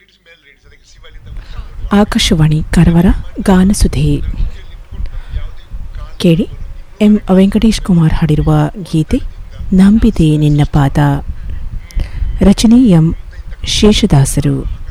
ಆಕಾಶವಾಣಿ ಕಾರವಾರ ಗಾನಸುಧೆ ಕೇಳಿ. ಎಂ ವೆಂಕಟೇಶ್ ಕುಮಾರ್ ಹಾಡಿರುವ ಗೀತೆ ನಂಬಿದೆ ನಿನ್ನ ಪಾದ, ರಚನೆ ಎಂ ಶೇಷದಾಸರು.